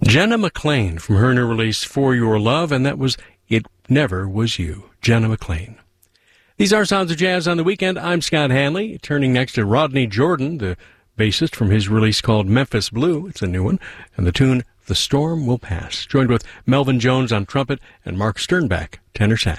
Jenna McLean from her new release For Your Love, and that was It Never Was You. Jenna McLean. These are Sounds of Jazz on the Weekend. I'm Scott Hanley. Turning next to Rodney Jordan, the bassist from his release called Memphis Blue. It's a new one. And the tune The Storm Will Pass. Joined with Melvin Jones on trumpet and Mark Sternbach, tenor sax.